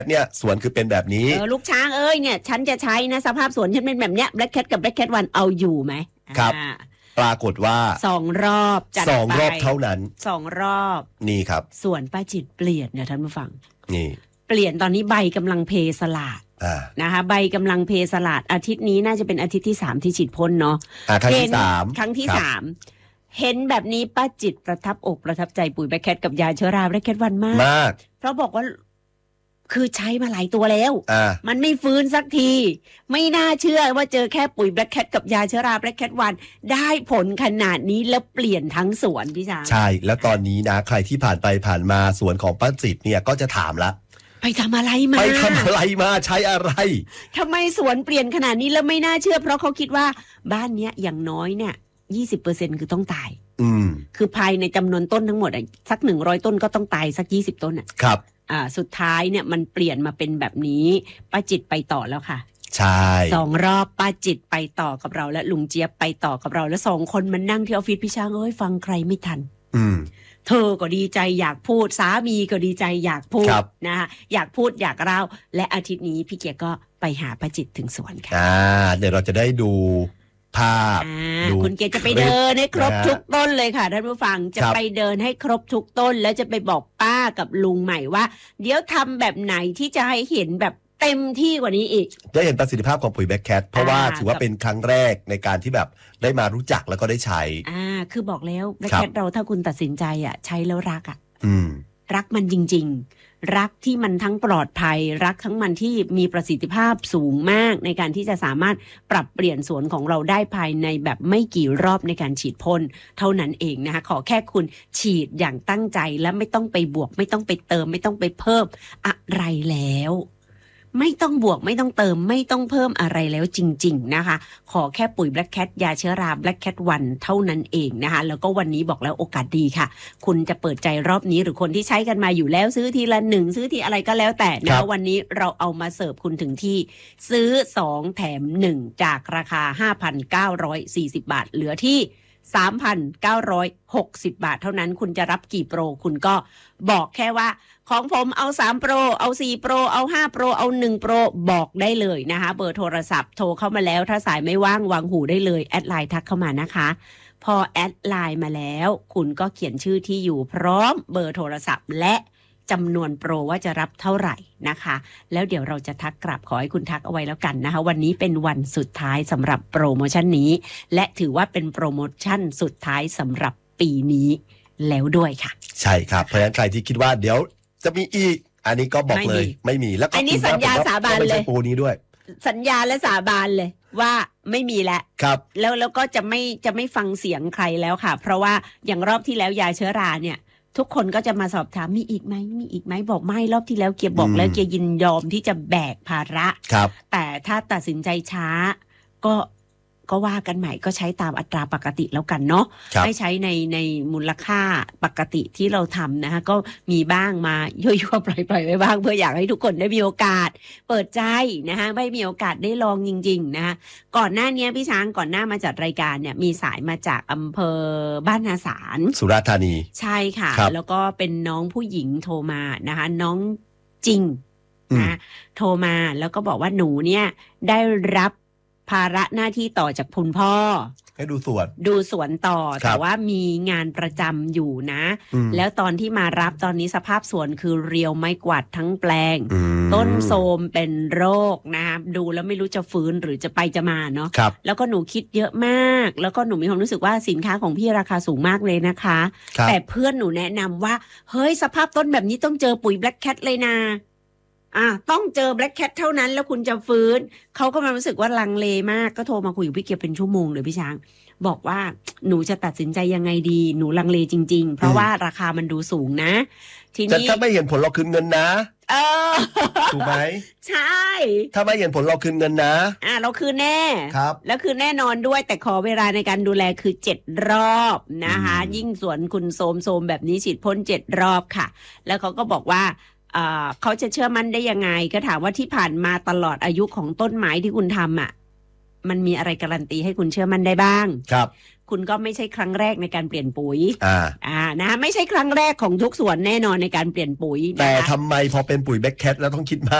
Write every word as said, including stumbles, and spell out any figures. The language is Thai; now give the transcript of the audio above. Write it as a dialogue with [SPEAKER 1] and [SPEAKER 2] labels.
[SPEAKER 1] เนี่ยสวนคือเป็นแบบนี้
[SPEAKER 2] เออลูกช้างเอ้ยเนี่ยฉันจะใช้นะสภาพสวนฉันเป็นแบบเนี้ย Black Cat กับ Black Cat วันเอาอยู่ไหม
[SPEAKER 1] ครับปรากฏว่า
[SPEAKER 2] สองรอบจัดไป
[SPEAKER 1] สองรอบเท่านั้น
[SPEAKER 2] สองรอบ
[SPEAKER 1] นี่ครับ
[SPEAKER 2] สวนป้าจิตเปลี่ยนเนี่ยท่านผู้ฟัง
[SPEAKER 1] นี่
[SPEAKER 2] เปลี่ยนตอนนี้ใบกำลังเพสลาดนะคะใบกำลังเพสลาดอาทิตย์นี้น่าจะเป็นอาทิตย์ที่สามที่ฉีดพ่นเนาะ
[SPEAKER 1] ครั้งที่สาม
[SPEAKER 2] ครั้งที่สามเห็นแบบนี้ป้าจิตประทับอกประทับใจปุ๋ยแบล็คแคทกับยาเชื้อราแบล็คแคทวันมาก
[SPEAKER 1] มาก
[SPEAKER 2] เพราะบอกว่าคือใช้มาหลายตัวแล้วมันไม่ฟื้นสักทีไม่น่าเชื่อว่าเจอแค่ปุ๋ยแบล็คแคทกับยาเชื้อราแบล็คแคทวันได้ผลขนาดนี้แล้วเปลี่ยนทั้งสวนพี่ช้าง
[SPEAKER 1] ใช่แล้วตอนนี้นะใครที่ผ่านไปผ่านมาสวนของป้าจิตเนี่ยก็จะถามละ
[SPEAKER 2] ไปทำอะไรมา
[SPEAKER 1] ไปทำอะไรมาใช้อะไร
[SPEAKER 2] ทำไมสวนเปลี่ยนขนาดนี้แล้วไม่น่าเชื่อเพราะเขาคิดว่าบ้านเนี้ยอย่างน้อยเนี่ยยี่สิบเปอร์เซ็นต์คือต้องตาย
[SPEAKER 1] อืม
[SPEAKER 2] คือภายในจำนวนต้นทั้งหมดสักหนึ่งร้อยต้นก็ต้องตายสักยี่สิบต้นอ่ะ
[SPEAKER 1] ครับ
[SPEAKER 2] อ่าสุดท้ายเนี่ยมันเปลี่ยนมาเป็นแบบนี้ป้าจิตไปต่อแล้วค่ะ
[SPEAKER 1] ใช่
[SPEAKER 2] สองรอบป้าจิตไปต่อกับเราและลุงเจี๊ยบไปต่อกับเราแล้วสองคนมันนั่งที่ออฟฟิศพี่ช้างเอ้ยฟังใครไม่ทัน
[SPEAKER 1] อืม
[SPEAKER 2] เธอก็ดีใจอยากพูดสามีก็ดีใจอยากพูดนะคะอยากพูดอยากเล่าและอาทิตย์นี้พี่เกียร์ก็ไปหาป้าจิตถึงสวนค่ะ
[SPEAKER 1] อ่าเดี๋ยวเราจะได้ดูภาพ
[SPEAKER 2] คุณเกียร์จะไปเดินให้ครบทุกต้นเลยค่ะท่านผู้ฟังจะไปเดินให้ครบทุกต้นแล้วจะไปบอกป้ากับลุงใหม่ว่าเดี๋ยวทำแบบไหนที่จะให้เห็นแบบเต็มที่กว่านี้อีก
[SPEAKER 1] ได้เห็นประสิทธิภาพของปุ๋ยแบล็คแคทเพราะว่าถือว่าเป็นครั้งแรกในการที่แบบได้มารู้จักแล้วก็ได้ใช้
[SPEAKER 2] อ่าคือบอกแล้วแบล็คแคทเราถ้าคุณตัดสินใจอ่ะใช้แล้วรักอ่ะ
[SPEAKER 1] อืม
[SPEAKER 2] รักมันจริงๆรักที่มันทั้งปลอดภัยรักทั้งมันที่มีประสิทธิภาพสูงมากในการที่จะสามารถปรับเปลี่ยนสวนของเราได้ภายในแบบไม่กี่รอบในการฉีดพ่นเท่านั้นเองนะคะขอแค่คุณฉีดอย่างตั้งใจและไม่ต้องไปบวกไม่ต้องไปเติมไม่ต้องไปเพิ่มอะไรแล้วไม่ต้องบวกไม่ต้องเติมไม่ต้องเพิ่มอะไรแล้วจริงๆนะคะขอแค่ปุ๋ย Black Cat ยาเชื้อรา Black Cat วันเท่านั้นเองนะคะแล้วก็วันนี้บอกแล้วโอกาสดีค่ะคุณจะเปิดใจรอบนี้หรือคนที่ใช้กันมาอยู่แล้วซื้อทีละหนึ่งซื้อทีอะไรก็แล้วแต่นะวันนี้เราเอามาเสิร์ฟคุณถึงที่ซื้อสองแถมหนึ่งจากราคา ห้าพันเก้าร้อยสี่สิบ บาทเหลือที่สามพันเก้าร้อยหกสิบ บาทเท่านั้นคุณจะรับกี่โปรคุณก็บอกแค่ว่าของผมเอาสามโปรเอาสี่โปรเอาห้าโปรเอาหนึ่งโปรบอกได้เลยนะคะเบอร์โทรศัพท์โทรเข้ามาแล้วถ้าสายไม่ว่างวางหูได้เลยแอดไลน์ทักเข้ามานะคะพอแอดไลน์มาแล้วคุณก็เขียนชื่อที่อยู่พร้อมเบอร์โทรศัพท์และจำนวนโปรว่าจะรับเท่าไหร่นะคะแล้วเดี๋ยวเราจะทักกลับขอให้คุณทักเอาไว้แล้วกันนะคะวันนี้เป็นวันสุดท้ายสำหรับโปรโมชั่นนี้และถือว่าเป็นโปรโมชั่นสุดท้ายสำหรับปีนี้แล้วด้วยค่ะ
[SPEAKER 1] ใช่ครับเพราะฉะนั้นใครที่คิดว่าเดี๋ยวจะมีอีกอันนี้ก็บอกเลยไม่มีแล้วก็
[SPEAKER 2] อันนี้สัญญาสาบานเลย
[SPEAKER 1] โปรนี้ด้วย
[SPEAKER 2] สัญญาและสาบานเลยว่าไม่มีแล้ว
[SPEAKER 1] ครับ
[SPEAKER 2] แล้วแล้วก็จะไม่จะไม่ฟังเสียงใครแล้วค่ะเพราะว่าอย่างรอบที่แล้วยาเชื้อราเนี่ยทุกคนก็จะมาสอบถามมีอีกไหมมีอีกไหมบอกไม่รอบที่แล้วเกียร์บอกแล้วเกียร์ยินยอมที่จะแบกภาระ
[SPEAKER 1] ครับ
[SPEAKER 2] แต่ถ้าตัดสินใจช้าก็ก็ว่ากันใหม่ก็ใช้ตามอัตราปกติแล้วกันเนาะให้ใช้ในในมูลค่าปกติที่เราทำนะคะก็มีบ้างมายั่วๆปล่อยๆไว้บ้างเพื่ออยากให้ทุกคนได้มีโอกาสเปิดใจนะคะไม่มีโอกาสได้ลองจริงๆนะคะก่อนหน้านี้พี่ช้างก่อนหน้ามาจัดรายการเนี่ยมีสายมาจากอำเภอบ้านนาสาร
[SPEAKER 1] สุราษฎร์ธานี
[SPEAKER 2] ใช่ค่ะแล้วก็เป็นน้องผู้หญิงโทรมานะคะน้องจริงนะโทรมาแล้วก็บอกว่าหนูเนี่ยได้รับภาระหน้าที่ต่อจากคุณพ่อ
[SPEAKER 1] ให้ดูสวน
[SPEAKER 2] ดูสวนต่อแต่ว่ามีงานประจำอยู่นะแล้วตอนที่มารับตอนนี้สภาพสวนคือเรียวไม้กวาดทั้งแปลงต้นโทรมเป็นโรคนะคะดูแล้วไม่รู้จะฟื้นหรือจะไปจะมาเนาะแล้วก็หนูคิดเยอะมากแล้วก็หนูมีความรู้สึกว่าสินค้าของพี่ราคาสูงมากเลยนะคะแต่เพื่อนหนูแนะนำว่าเฮ้ยสภาพต้นแบบนี้ต้องเจอปุ๋ย Black Cat เลยนะอ่ะต้องเจอ Black Cat เท่านั้นแล้วคุณจะฟื้นเขาก็มารู้สึกว่าลังเลมากก็โทรมาคุยกับพี่เกียร์เป็นชั่วโมงเลยพี่ช้างบอกว่าหนูจะตัดสินใจยังไงดีหนูลังเลจริงๆเพราะว่าราคามันดูสูงนะทีนี้
[SPEAKER 1] ถ้าไม่เห็นผลเราคืนเงินนะ
[SPEAKER 2] เออ
[SPEAKER 1] ถูกไหม
[SPEAKER 2] ใช่
[SPEAKER 1] ถ้าไม่เห็นผลเราคืนเงินนะ
[SPEAKER 2] อ่ะเราคืนแน่
[SPEAKER 1] ครับ
[SPEAKER 2] แล้วคืนแน่นอนด้วยแต่ขอเวลาในการดูแลคือเจ็ดรอบนะคะยิ่งสวนคุณโสมๆแบบนี้ฉีดพ่นเจ็ดรอบค่ะแล้วเขาก็บอกว่าเขาจะเชื่อมั่นได้ยังไงก็ถามว่าที่ผ่านมาตลอดอายุของต้นไม้ที่คุณทำอ่ะมันมีอะไรการันตีให้คุณเชื่อมั่นได้บ้าง
[SPEAKER 1] ครับ
[SPEAKER 2] คุณก็ไม่ใช่ครั้งแรกในการเปลี่ยนปุ๋ย
[SPEAKER 1] อ่า
[SPEAKER 2] อ่านะไม่ใช่ครั้งแรกของทุกสวนแน่นอนในการเปลี่ยนปุ๋ยนะคะ
[SPEAKER 1] แต่ทำไมพอเป็นปุ๋ยแบ็คแคทแล้วต้องคิดมาก